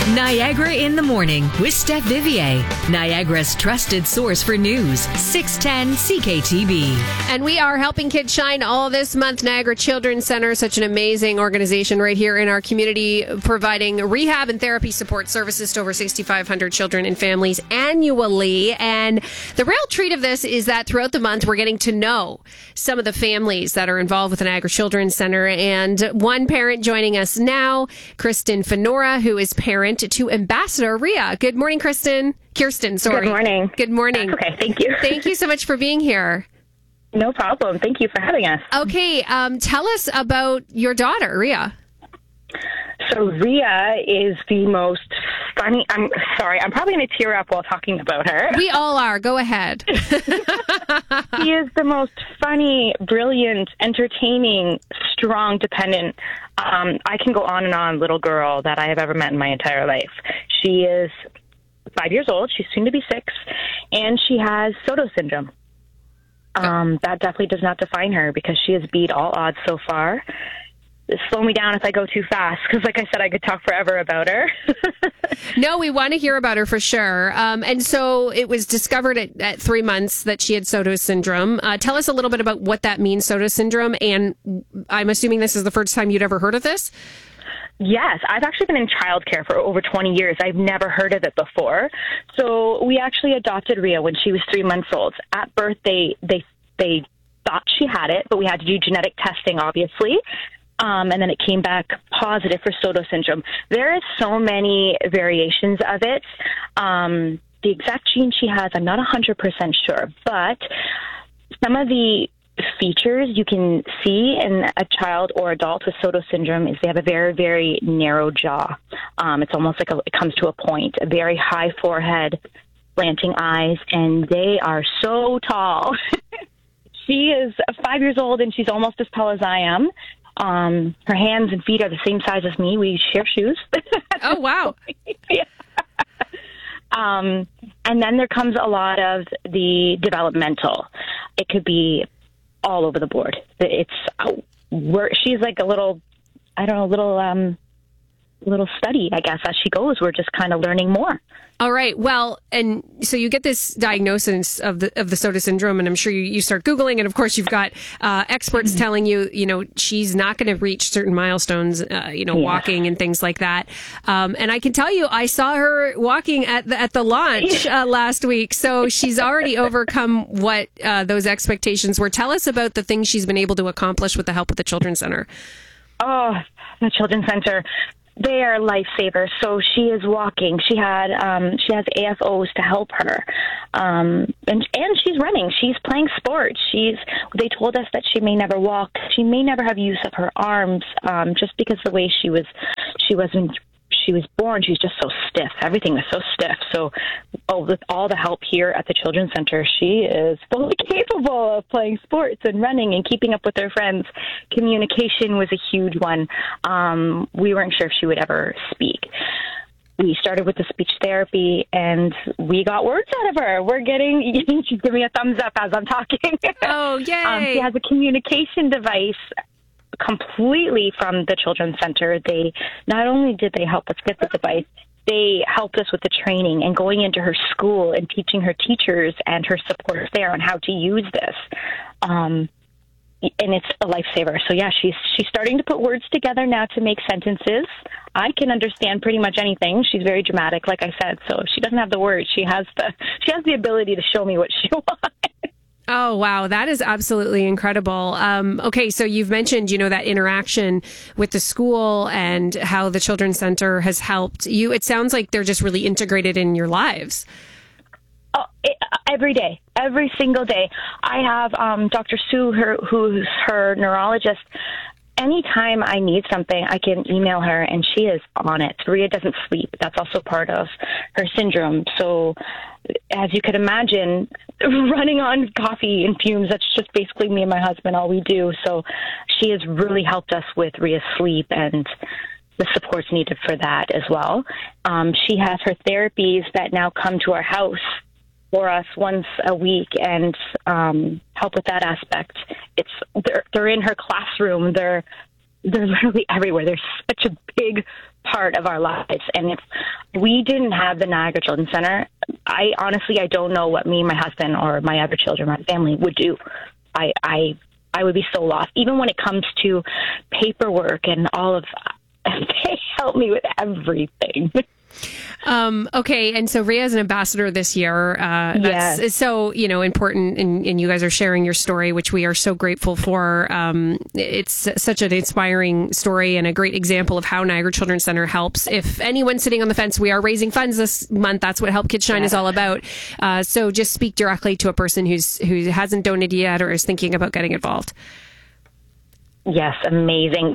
Niagara in the Morning with Steph Vivier, Niagara's trusted source for news, 610 CKTB. And we are helping kids shine all this month. Niagara Children's Center, such an amazing organization right here in our community, providing rehab and therapy support services to over 6,500 children and families annually. And the real treat of this is that throughout the month, we're getting to know some of the families that are involved with the Niagara Children's Center. And one parent joining us now, Kristen Fenora, who is parent to Ambassador Ria. Good morning, Kirsten, sorry. Good morning. Good morning. Okay, thank you. Thank you so much for being here. No problem. Thank you for having us. Okay, tell us about your daughter, Ria. So Ria is the most funny. I'm sorry. I'm probably going to tear up while talking about her. We all are. Go ahead. She is the most funny, brilliant, entertaining, strong, dependent. I can go on and on little girl that I have ever met in my entire life. She is 5 years old. She's soon to be 6, and she has Soto syndrome. That definitely does not define her because she has beat all odds so far. Slow me down if I go too fast, because like I said, I could talk forever about her. No, we want to hear about her for sure. And so it was discovered at 3 months that she had Soto syndrome. Tell us a little bit about what that means, Soto syndrome, and I'm assuming this is the first time you'd ever heard of this? Yes, I've actually been in childcare for over 20 years. I've never heard of it before. So we actually adopted Ria when she was 3 months old. At birth, they thought she had it, but we had to do genetic testing, obviously. And then it came back positive for Soto syndrome. There is so many variations of it. The exact gene she has, I'm not 100% sure, but some of the features you can see in a child or adult with Soto syndrome is they have a very, very narrow jaw. It's almost like it comes to a point, a very high forehead, slanting eyes, and they are so tall. She is 5 years old, and she's almost as tall as I am. Her hands and feet are the same size as me. We share shoes. Oh, wow. Yeah. And then there comes a lot of the developmental. It could be all over the board. She's like a little, little study, I guess, as she goes. We're just kind of learning more. All right. Well, and so you get this diagnosis of the Soto syndrome, and I'm sure you start Googling, and of course you've got experts telling you, she's not going to reach certain milestones, walking and things like that. And I can tell you, I saw her walking at the launch last week, so she's already overcome what those expectations were. Tell us about the things she's been able to accomplish with the help of the Children's Center. Oh, the Children's Center. They are lifesavers. So she is walking. She has AFOs to help her, and she's running. She's playing sports. They told us that she may never walk. She may never have use of her arms, just because the way she was born. She's just so stiff. Everything was so stiff. So, with all the help here at the Children's Center, she is fully capable of playing sports and running and keeping up with her friends. Communication was a huge one. We weren't sure if she would ever speak. We started with the speech therapy, and we got words out of her. She's giving me a thumbs up as I'm talking. Oh, yay! She has a communication device completely from the Children's Center. They not only did they help us get the device, they helped us with the training and going into her school and teaching her teachers and her supporters there on how to use this. And it's a lifesaver. So yeah, she's starting to put words together now to make sentences. I can understand pretty much anything. She's very dramatic, like I said. So she doesn't have the words. She has the ability to show me what she wants. Oh, wow. That is absolutely incredible. Okay, so you've mentioned, that interaction with the school and how the Children's Center has helped you. It sounds like they're just really integrated in your lives. Oh, every day, every single day. I have Dr. Sue, who's her neurologist. Anytime I need something, I can email her, and she is on it. Ria doesn't sleep. That's also part of her syndrome. So, as you could imagine, running on coffee and fumes, that's just basically me and my husband, all we do. So she has really helped us with Ria's sleep and the supports needed for that as well. She has her therapies that now come to our house for us once a week and help with that aspect. They're in her classroom. They're they're literally everywhere. They're such a big part of our lives. And if we didn't have the Niagara Children's Center, I don't know what me, my husband, or my other children, my family would do. I would be so lost. Even when it comes to paperwork and all of they help me with everything. Okay, and so Rhea is an ambassador this year. That's so, important, and you guys are sharing your story, which we are so grateful for. It's such an inspiring story and a great example of how Niagara Children's Center helps. If anyone's sitting on the fence, we are raising funds this month. That's what Help Kids Shine is all about. So just speak directly to a person who hasn't donated yet or is thinking about getting involved. Yes, amazing.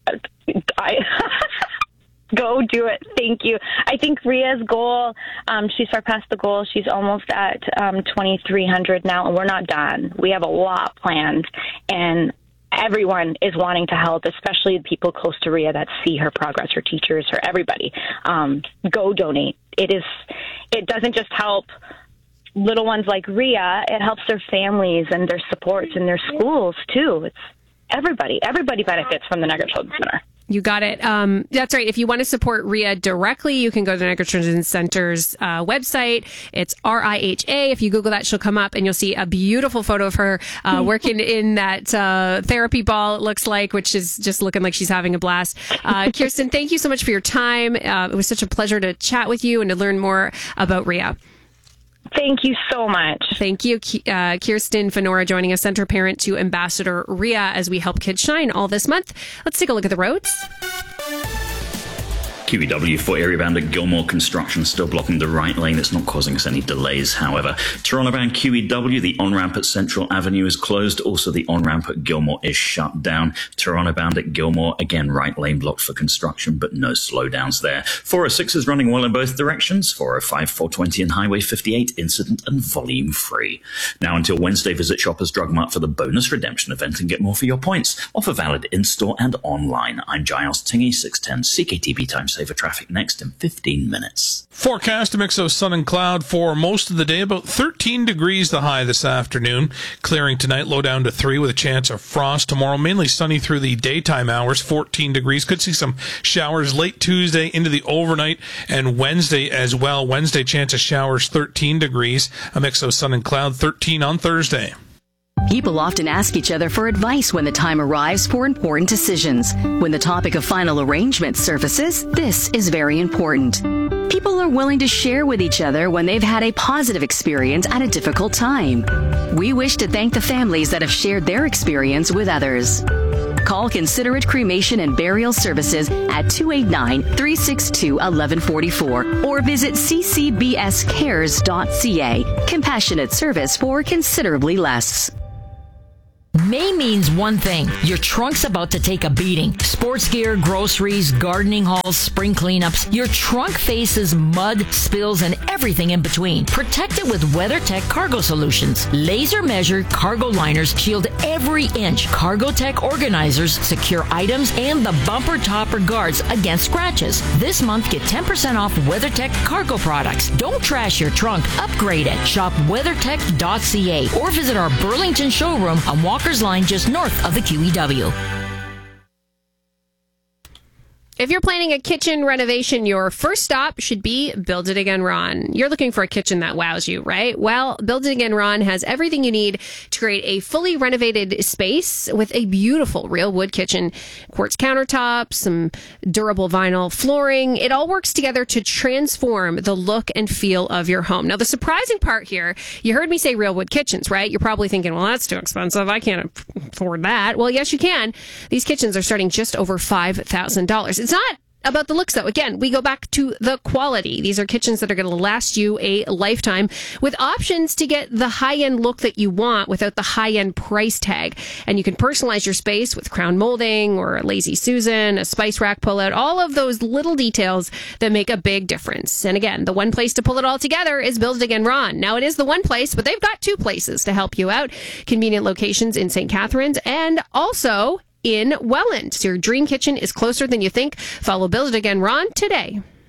Go do it. Thank you. I think Rhea's goal, she surpassed the goal. She's almost at 2,300 now, and we're not done. We have a lot planned, and everyone is wanting to help, especially the people close to Rhea that see her progress, her teachers, her everybody. Go donate. It doesn't just help little ones like Rhea. It helps their families and their supports and their schools, too. It's everybody. Everybody benefits from the Niagara Children's Center. You got it. That's right. If you want to support Rhea directly, you can go to the Niagara Children's Center's website. It's RIHA. If you Google that, she'll come up and you'll see a beautiful photo of her working in that therapy ball, it looks like, which is just looking like she's having a blast. Kirsten, thank you so much for your time. It was such a pleasure to chat with you and to learn more about Rhea. Thank you so much. Thank you, Kirsten Fenora, joining us, center parent to Ambassador Rhea, as we help kids shine all this month. Let's take a look at the roads. QEW for area bound at Gilmore construction still blocking the right lane. It's not causing us any delays, however. Toronto bound QEW, the on-ramp at Central Avenue is closed. Also, the on-ramp at Gilmore is shut down. Toronto bound at Gilmore, again, right lane blocked for construction, but no slowdowns there. 406 is running well in both directions. 405, 420 and Highway 58, incident and volume free. Now until Wednesday, visit Shoppers Drug Mart for the bonus redemption event and get more for your points. Offer valid in-store and online. I'm Giles Tingy, 610 CKTB Times Saver traffic next in 15 minutes. Forecast, a mix of sun and cloud for most of the day. About 13 degrees the high this afternoon. Clearing tonight, low down to 3 with a chance of frost. Tomorrow, mainly sunny through the daytime hours, 14 degrees. Could see some showers late Tuesday into the overnight and Wednesday as well. Wednesday, chance of showers, 13 degrees. A mix of sun and cloud, 13 on Thursday. People often ask each other for advice when the time arrives for important decisions. When the topic of final arrangement surfaces, this is very important. People are willing to share with each other when they've had a positive experience at a difficult time. We wish to thank the families that have shared their experience with others. Call Considerate Cremation and Burial Services at 289-362-1144 or visit ccbscares.ca. Compassionate service for considerably less. May means one thing. Your trunk's about to take a beating. Sports gear, groceries, gardening hauls, spring cleanups. Your trunk faces mud, spills, and everything in between. Protect it with WeatherTech Cargo Solutions. Laser-measured cargo liners shield every inch. CargoTech organizers secure items and the bumper topper guards against scratches. This month, get 10% off WeatherTech cargo products. Don't trash your trunk. Upgrade it. Shop weathertech.ca or visit our Burlington showroom on Walker's Line just north of the QEW. If you're planning a kitchen renovation, your first stop should be Build It Again Ron. You're looking for a kitchen that wows you, right? Well, Build It Again Ron has everything you need to create a fully renovated space with a beautiful real wood kitchen, quartz countertops, some durable vinyl flooring. It all works together to transform the look and feel of your home. Now, the surprising part here, you heard me say real wood kitchens, right? You're probably thinking, well, that's too expensive. I can't afford that. Well, yes, you can. These kitchens are starting just over $5,000. It's not about the looks, though. Again, we go back to the quality. These are kitchens that are going to last you a lifetime with options to get the high-end look that you want without the high-end price tag. And you can personalize your space with crown molding or a Lazy Susan, a spice rack pull-out, all of those little details that make a big difference. And again, the one place to pull it all together is Build It Again Ron. Now, it is the one place, but they've got two places to help you out. Convenient locations in St. Catharines and also in Welland. So your dream kitchen is closer than you think. Follow Build It Again Ron today.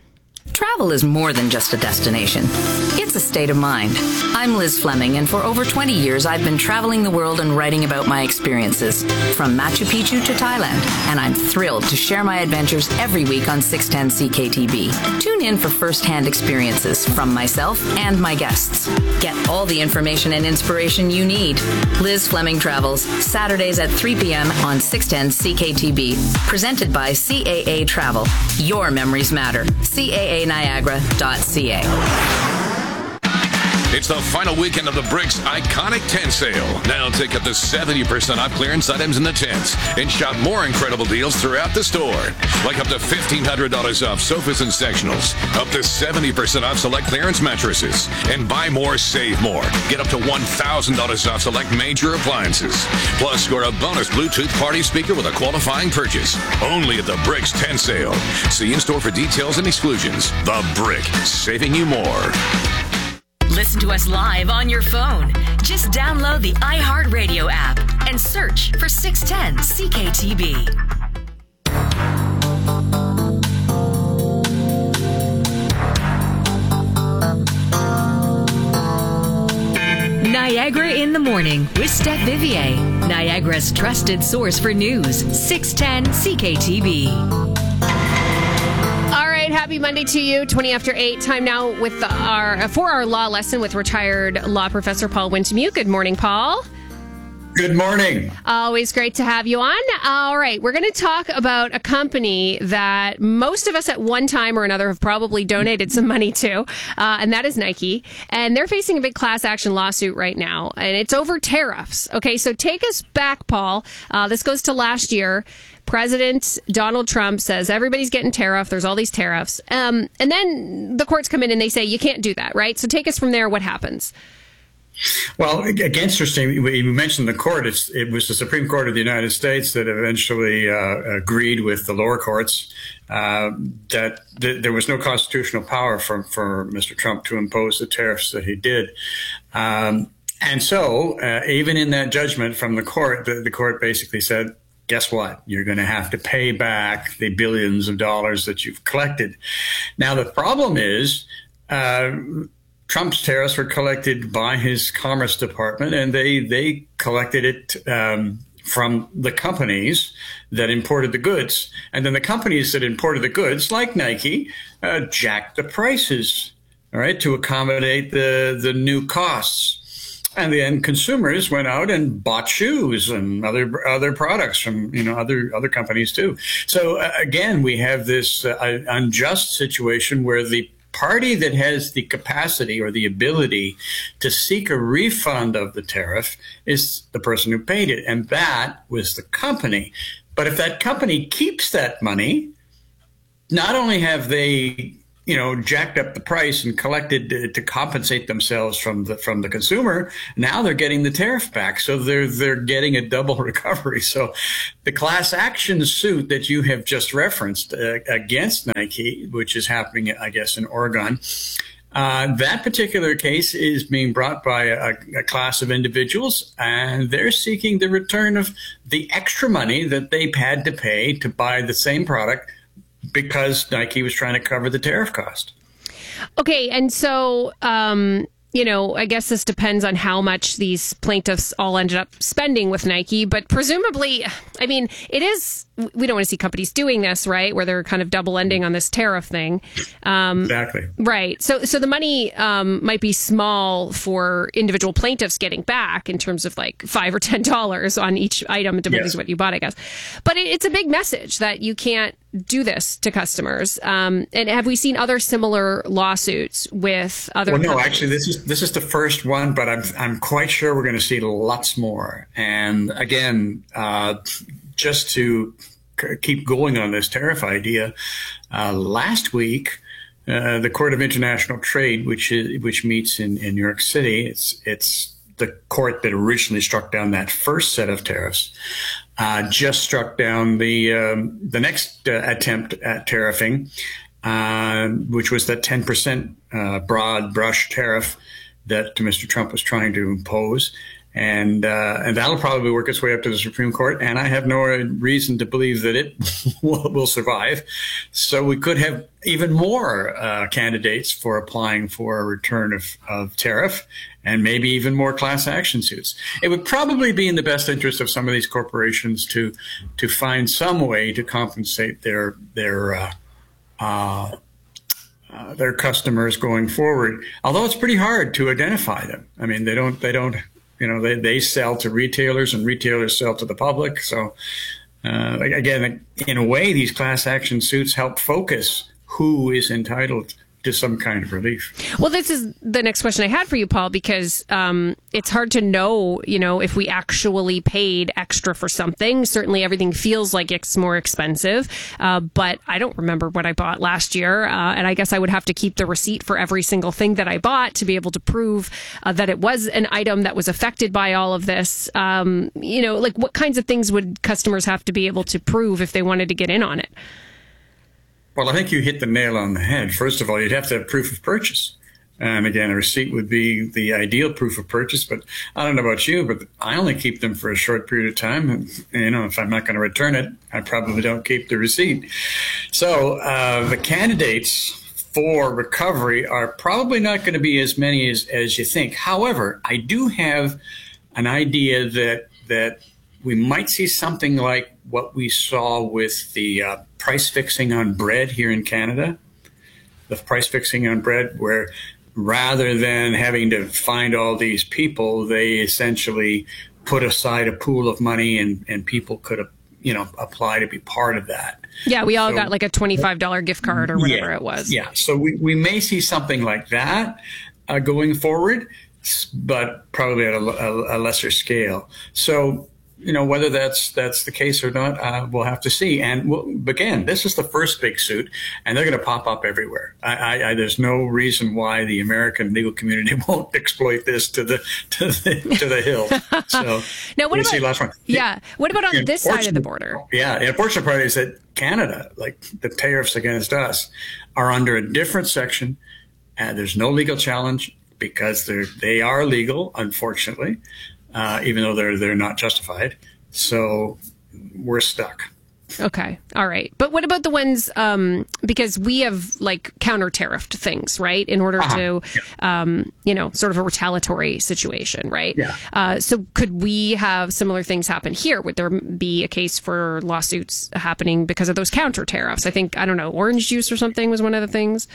Travel is more than just a destination. It's a state of mind. I'm Liz Fleming, and for over 20 years, I've been traveling the world and writing about my experiences, from Machu Picchu to Thailand, and I'm thrilled to share my adventures every week on 610 CKTB. Tune in for first-hand experiences from myself and my guests. Get all the information and inspiration you need. Liz Fleming Travels, Saturdays at 3 p.m. on 610 CKTB. Presented by CAA Travel. Your memories matter. CAANiagara.ca. It's the final weekend of the Bricks Iconic Tent Sale. Now take up to 70% off clearance items in the tents and shop more incredible deals throughout the store. Like up to $1,500 off sofas and sectionals, up to 70% off select clearance mattresses, and buy more, save more. Get up to $1,000 off select major appliances. Plus, score a bonus Bluetooth party speaker with a qualifying purchase. Only at the Bricks Tent Sale. See in-store for details and exclusions. The Brick, saving you more. Listen to us live on your phone. Just download the iHeartRadio app and search for 610 CKTB. Niagara in the Morning with Steph Vivier, Niagara's trusted source for news, 610 CKTB. Happy Monday to you. 20 after 8. Time now with our 4-hour law lesson with retired law professor Paul Wintemute. Good morning, Paul. Good morning. Always great to have you on. All right. We're going to talk about a company that most of us at one time or another have probably donated some money to, and that is Nike. And they're facing a big class action lawsuit right now, and it's over tariffs. Okay, so take us back, Paul. This goes to last year. President Donald Trump says everybody's getting tariff. There's all these tariffs. And then the courts come in and they say you can't do that, right? So take us from there. What happens? Well, against you mentioned the court. It was the Supreme Court of the United States that eventually agreed with the lower courts that there was no constitutional power for Mr. Trump to impose the tariffs that he did. And so even in that judgment from the court, the court basically said, guess what? You're going to have to pay back the billions of dollars that you've collected. Now, the problem is Trump's tariffs were collected by his Commerce Department, and they collected it from the companies that imported the goods. And then the companies that imported the goods, like Nike, jacked the prices, all right, to accommodate the new costs. And then consumers went out and bought shoes and other products from other companies too. So again, we have this unjust situation where the party that has the capacity or the ability to seek a refund of the tariff is the person who paid it, and that was the company. But if that company keeps that money, not only have they jacked up the price and collected to compensate themselves from the consumer, now they're getting the tariff back. So they're getting a double recovery. So the class action suit that you have just referenced against Nike, which is happening, I guess, in Oregon, that particular case is being brought by a class of individuals, and they're seeking the return of the extra money that they've had to pay to buy the same product because Nike was trying to cover the tariff cost. Okay, and so, I guess this depends on how much these plaintiffs all ended up spending with Nike, but presumably, it is, we don't want to see companies doing this, right, where they're kind of double-ending on this tariff thing. Exactly. Right. So the money might be small for individual plaintiffs getting back in terms of like $5 or $10 on each item, depending on what you bought, I guess. But it's a big message that you can't do this to customers. And have we seen other similar lawsuits with other companies? No, actually, this is the first one, but I'm quite sure we're going to see lots more. And again, just to keep going on this tariff idea, last week, the Court of International Trade, which meets in New York City, it's the court that originally struck down that first set of tariffs, just struck down the next attempt at tariffing, which was that 10% broad brush tariff that Mr. Trump was trying to impose. And that'll probably work its way up to the Supreme Court. And I have no reason to believe that it will survive. So we could have even more candidates for applying for a return of tariff, and maybe even more class action suits. It would probably be in the best interest of some of these corporations to find some way to compensate their customers going forward. Although it's pretty hard to identify them. I mean, they sell to retailers, and retailers sell to the public. So again, in a way, these class action suits help focus who is entitled to some kind of relief. Well, this is the next question I had for you, Paul, because it's hard to know, if we actually paid extra for something. Certainly everything feels like it's more expensive, but I don't remember what I bought last year. And I guess I would have to keep the receipt for every single thing that I bought to be able to prove that it was an item that was affected by all of this. Like what kinds of things would customers have to be able to prove if they wanted to get in on it? Well, I think you hit the nail on the head. First of all, you'd have to have proof of purchase. And again, a receipt would be the ideal proof of purchase. But I don't know about you, but I only keep them for a short period of time. And, if I'm not going to return it, I probably don't keep the receipt. So the candidates for recovery are probably not going to be as many as you think. However, I do have an idea that we might see something like what we saw with the price fixing on bread here in Canada. The price fixing on bread, where rather than having to find all these people, they essentially put aside a pool of money and people could, apply to be part of that. Yeah, we all got like a $25 gift card or whatever it was. Yeah, so we may see something like that going forward, but probably at a lesser scale. So, whether that's the case or not, we'll have to see. And again, this is the first big suit, and they're going to pop up everywhere. There's no reason why the American legal community won't exploit this to the hill. So now, what about see last one? Yeah, what about on this side of the border? Yeah, the unfortunate part is that Canada, like the tariffs against us, are under a different section, and there's no legal challenge because they are legal, unfortunately. Even though they're not justified. So we're stuck. Okay. All right. But what about the ones, because we have like counter tariffed things, right? In order to, sort of a retaliatory situation, right? Yeah. So could we have similar things happen here? Would there be a case for lawsuits happening because of those counter tariffs? I think, orange juice or something was one of the things.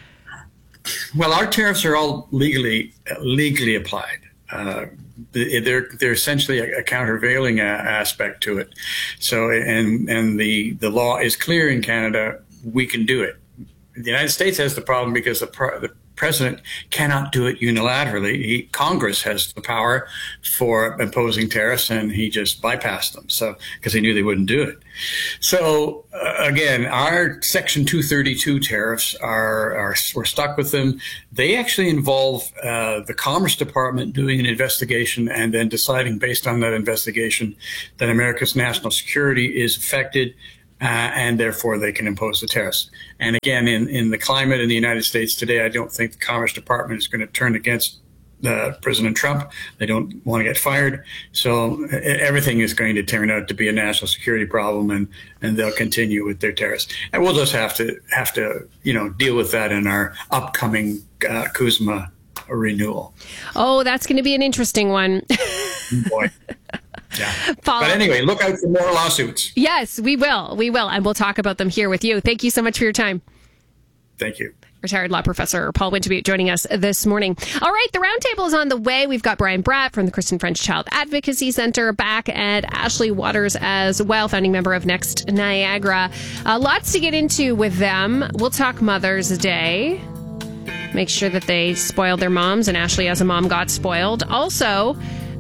Well, our tariffs are all legally applied. They're essentially a countervailing aspect to it. So, and the law is clear in Canada. We can do it. The United States has the problem because the president cannot do it unilaterally. Congress has the power for imposing tariffs, and he just bypassed them. So, because he knew they wouldn't do it. So, again, our Section 232 tariffs we're stuck with them. They actually involve the Commerce Department doing an investigation and then deciding based on that investigation that America's national security is affected. And therefore they can impose the tariffs. And again, in the climate in the United States today, I don't think the Commerce Department is going to turn against President Trump. They don't want to get fired. So everything is going to turn out to be a national security problem, and they'll continue with their tariffs. And we'll just have to deal with that in our upcoming CUSMA renewal. Oh, that's going to be an interesting one. Boy. Yeah. Paul, but anyway, look out for more lawsuits. Yes, we will. And we'll talk about them here with you. Thank you so much for your time. Thank you. Retired law professor Paul Winterbutte joining us this morning. All right, the roundtable is on the way. We've got Brian Bratt from the Kristen French Child Advocacy Center back, and Ashley Waters as well, founding member of Next Niagara. Lots to get into with them. We'll talk Mother's Day. Make sure that they spoiled their moms, and Ashley as a mom got spoiled. Also,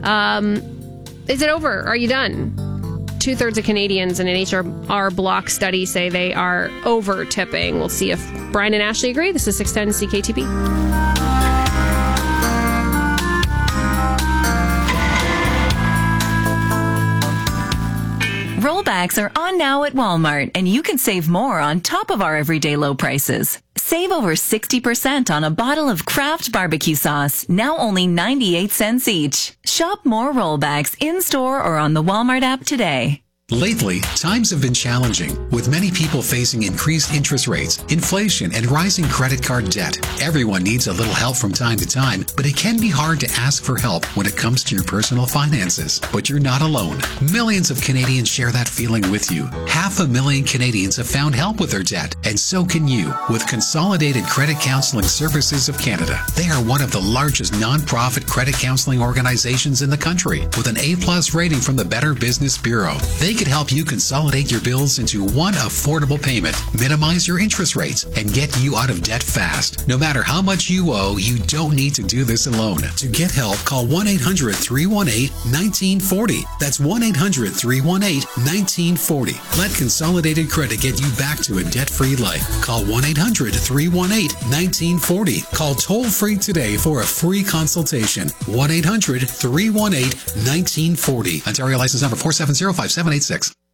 is it over? Are you done? 2/3 of Canadians in an HR Block study say they are over tipping. We'll see if Brian and Ashley agree. This is 610 CKTB. Rollbacks are on now at Walmart, and you can save more on top of our everyday low prices. Save over 60% on a bottle of Kraft barbecue sauce, now only 98 cents each. Shop more Rollbacks in-store or on the Walmart app today. Lately, times have been challenging, with many people facing increased interest rates, inflation, and rising credit card debt. Everyone needs a little help from time to time, but it can be hard to ask for help when it comes to your personal finances. But you're not alone. Millions of Canadians share that feeling with you. 500,000 Canadians have found help with their debt, and so can you with Consolidated Credit Counseling Services of Canada. They are one of the largest non-profit credit counseling organizations in the country, with an A+ rating from the Better Business Bureau. They can help you consolidate your bills into one affordable payment, minimize your interest rates, and get you out of debt fast. No matter how much you owe, you don't need to do this alone. To get help, call 1-800-318-1940. That's 1-800-318-1940. Let Consolidated Credit get you back to a debt-free life. Call 1-800-318-1940. Call toll-free today for a free consultation. 1-800-318-1940. Ontario license number 4705786.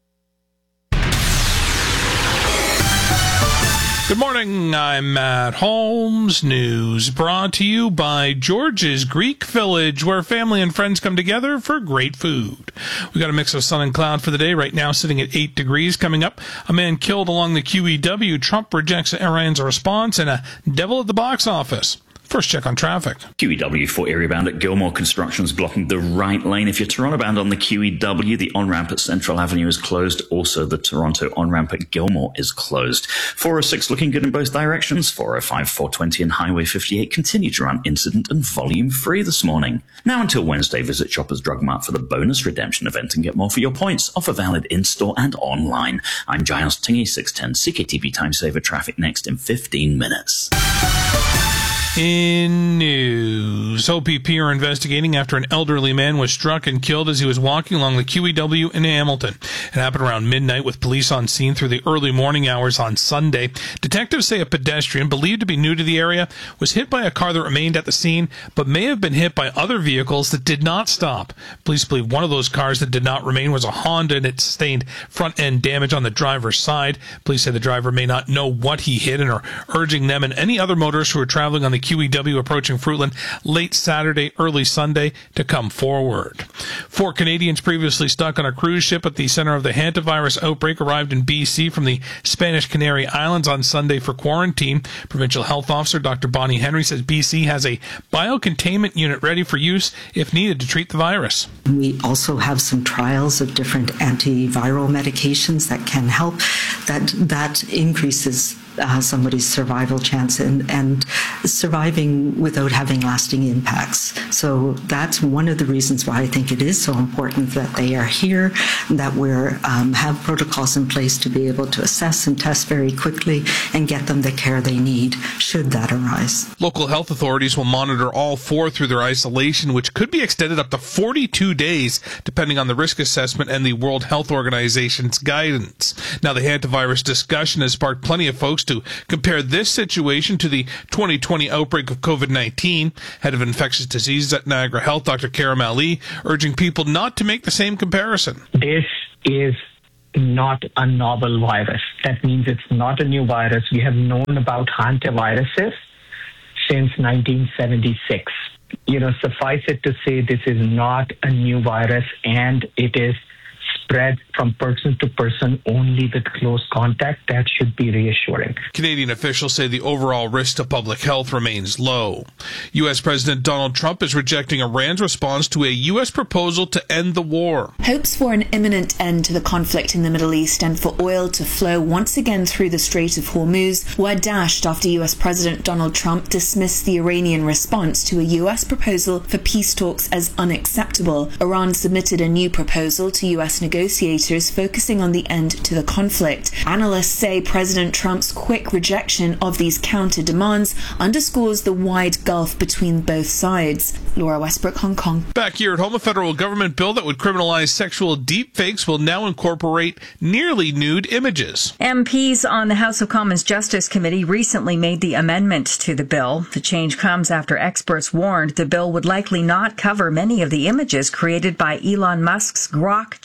Good morning, I'm Matt Holmes. News brought to you by George's Greek Village, where family and friends come together for great food. We got a mix of sun and cloud for the day, right now sitting at 8 degrees. Coming up, a man killed along the QEW. Trump rejects Iran's response, and a devil at the box office. First check on traffic. QEW for area bound at Gilmore Construction is blocking the right lane. If you're Toronto bound on the QEW, the on-ramp at Central Avenue is closed. Also, the Toronto on-ramp at Gilmore is closed. 406 looking good in both directions. 405, 420 and Highway 58 continue to run incident and volume free this morning. Now until Wednesday, visit Shoppers Drug Mart for the bonus redemption event and get more for your points. Offer valid in-store and online. I'm Giles Tingy, 610 CKTB Time Saver. Traffic next in 15 minutes. In news, OPP are investigating after an elderly man was struck and killed as he was walking along the QEW in Hamilton. It happened around midnight with police on scene through the early morning hours on Sunday. Detectives say a pedestrian, believed to be new to the area, was hit by a car that remained at the scene, but may have been hit by other vehicles that did not stop. Police believe one of those cars that did not remain was a Honda, and it sustained front-end damage on the driver's side. Police say the driver may not know what he hit and are urging them and any other motorists who are traveling on the QEW approaching Fruitland late Saturday, early Sunday to come forward. 4 Canadians previously stuck on a cruise ship at the center of the hantavirus outbreak arrived in BC from the Spanish Canary Islands on Sunday for quarantine. Provincial Health Officer Dr. Bonnie Henry says BC has a biocontainment unit ready for use if needed to treat the virus. We also have some trials of different antiviral medications that can help. That increases somebody's survival chance and surviving without having lasting impacts. So that's one of the reasons why I think it is so important that they are here, that we have protocols in place to be able to assess and test very quickly and get them the care they need should that arise. Local health authorities will monitor all 4 through their isolation, which could be extended up to 42 days, depending on the risk assessment and the World Health Organization's guidance. Now, the hantavirus discussion has sparked plenty of folks to compare this situation to the 2020 outbreak of COVID-19. Head of Infectious Diseases at Niagara Health, Dr. Karam Ali, urging people not to make the same comparison. This is not a novel virus. That means it's not a new virus. We have known about hantaviruses since 1976. Suffice it to say this is not a new virus, and it is spread from person to person only with close contact. That should be reassuring. Canadian officials say the overall risk to public health remains low. U.S. President Donald Trump is rejecting Iran's response to a U.S. proposal to end the war. Hopes for an imminent end to the conflict in the Middle East and for oil to flow once again through the Strait of Hormuz were dashed after U.S. President Donald Trump dismissed the Iranian response to a U.S. proposal for peace talks as unacceptable. Iran submitted a new proposal to U.S. negotiators focusing on the end to the conflict. Analysts say President Trump's quick rejection of these counter demands underscores the wide gulf between both sides. Laura Westbrook, Hong Kong. Back here at home, a federal government bill that would criminalize sexual deepfakes will now incorporate nearly nude images. MPs on the House of Commons Justice Committee recently made the amendment to the bill. The change comes after experts warned the bill would likely not cover many of the images created by Elon Musk's Grok chatbot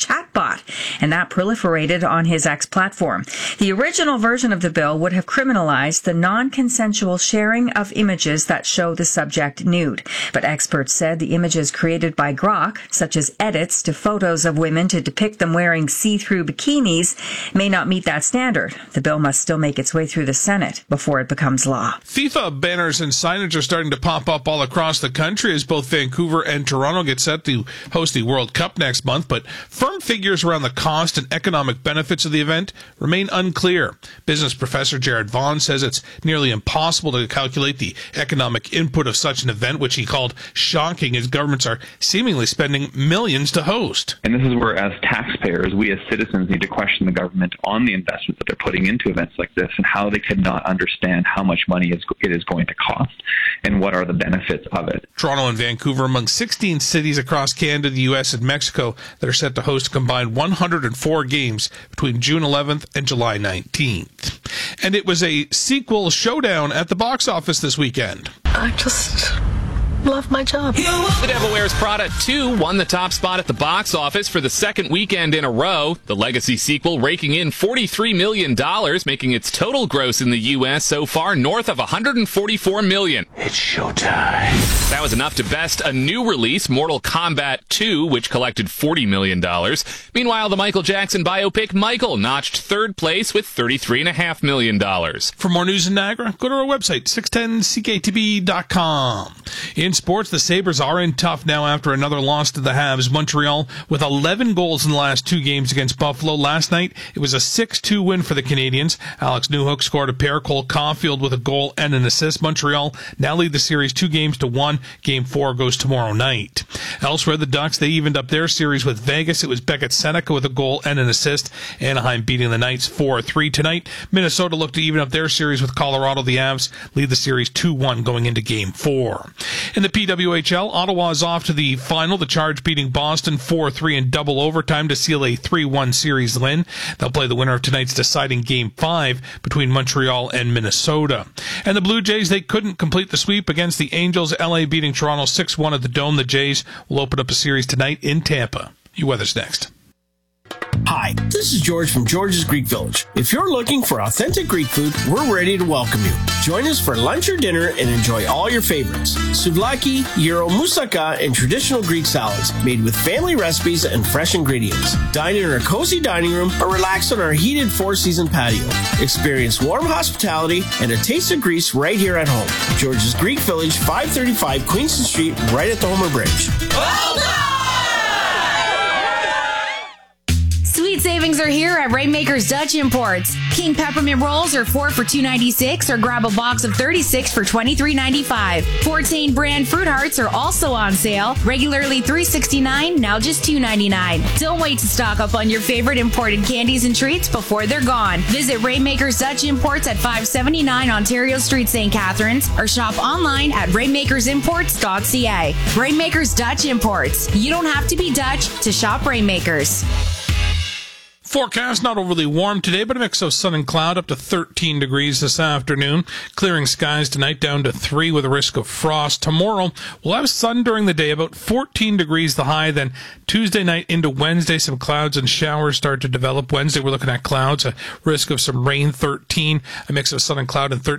robot, and that proliferated on his X platform. The original version of the bill would have criminalized the non-consensual sharing of images that show the subject nude. But experts said the images created by Grok, such as edits to photos of women to depict them wearing see-through bikinis, may not meet that standard. The bill must still make its way through the Senate before it becomes law. FIFA banners and signage are starting to pop up all across the country as both Vancouver and Toronto get set to host the World Cup next month, but firm figures around the cost and economic benefits of the event remain unclear. Business professor Jared Vaughn says it's nearly impossible to calculate the economic input of such an event, which he called shocking, as governments are seemingly spending millions to host. And this is where, as taxpayers, we as citizens need to question the government on the investment that they're putting into events like this and how they cannot understand how much money it is going to cost and what are the benefits of it. Toronto and Vancouver among 16 cities across Canada, the U.S., and Mexico that are set to host a combined 104 games between June 11th and July 19th. And it was a sequel showdown at the box office this weekend. I just love my job. The Devil Wears Prada 2 won the top spot at the box office for the second weekend in a row. The legacy sequel raking in $43 million, making its total gross in the U.S. so far north of $144 million. It's showtime. That was enough to best a new release, Mortal Kombat 2, which collected $40 million. Meanwhile, the Michael Jackson biopic Michael notched third place with $33.5 million. For more news in Niagara, go to our website, 610ckatb.com. In sports, the Sabres are in tough now after another loss to the Habs. Montreal with 11 goals in the last two games against Buffalo. Last night, it was a 6-2 win for the Canadians. Alex Newhook scored a pair. Cole Caulfield with a goal and an assist. Montreal now lead the series 2-1. Game 4 goes tomorrow night. Elsewhere, the Ducks, they evened up their series with Vegas. It was Beckett Seneca with a goal and an assist. Anaheim beating the Knights 4-3 tonight. Minnesota looked to even up their series with Colorado. The Avs lead the series 2-1 going into Game 4. In the PWHL, Ottawa is off to the final. The Charge beating Boston 4-3 in double overtime to seal a 3-1 series win. They'll play the winner of tonight's deciding Game 5 between Montreal and Minnesota. And the Blue Jays, they couldn't complete the sweep against the Angels. LA beating Toronto 6-1 at the Dome. The Jays will open up a series tonight in Tampa. Weather's next. Hi, this is George from George's Greek Village. If you're looking for authentic Greek food, we're ready to welcome you. Join us for lunch or dinner and enjoy all your favorites. Souvlaki, gyro, moussaka, and traditional Greek salads made with family recipes and fresh ingredients. Dine in our cozy dining room or relax on our heated four-season patio. Experience warm hospitality and a taste of Greece right here at home. George's Greek Village, 535 Queenston Street, right at the Homer Bridge. Well done! Sweet savings are here at Rainmaker's Dutch Imports. King peppermint rolls are 4 for $2.96 or grab a box of 36 for $23.95. Fortain brand fruit hearts are also on sale. Regularly $3.69, now just $2.99. Don't wait to stock up on your favorite imported candies and treats before they're gone. Visit Rainmaker's Dutch Imports at 579 Ontario Street, St. Catharines, or shop online at rainmakersimports.ca. Rainmaker's Dutch Imports. You don't have to be Dutch to shop Rainmakers. Forecast, not overly warm today, but a mix of sun and cloud, up to 13 degrees this afternoon. Clearing skies tonight down to 3 with a risk of frost. Tomorrow, we'll have sun during the day, about 14 degrees the high. Then Tuesday night into Wednesday, some clouds and showers start to develop. Wednesday, we're looking at clouds, a risk of some rain, 13. A mix of sun and cloud, and 13